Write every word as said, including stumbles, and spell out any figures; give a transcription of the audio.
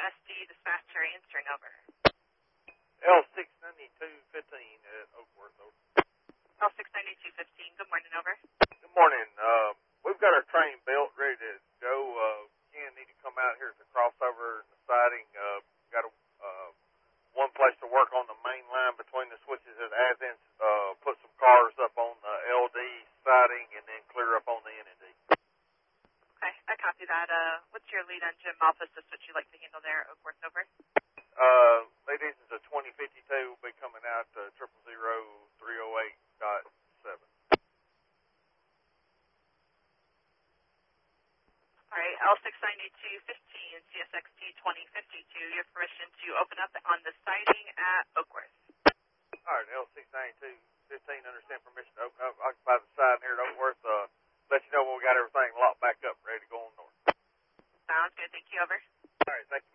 S D dispatcher answering over. L six ninety-two fifteen at Oakworth, over. L six ninety-two fifteen, good morning, over. Good morning. Uh, we've got our train built, ready to go. Uh, Ken need to come out here to crossover and the siding. Uh, got a, uh, one place to work on the main line between the switches at Athens. Uh, put some cars up on the L D siding and then clear up on the N and D. Okay, I copy that. Uh, what's your lead engine office just what you like to handle there, Oakworth, over? Uh, lead engine's a twenty fifty-two. Will be coming out to triple zero three oh eight dot seven. All right, L six ninety-two fifteen, C S X T twenty fifty-two, your permission to open up on the siding at Oakworth. All right, L six ninety-two fifteen, understand permission to open up, occupy the siding here at Oakworth. Uh, let you know when we got everything locked back up, ready to go on north. Sounds good. Thank you, over. All right, thank you.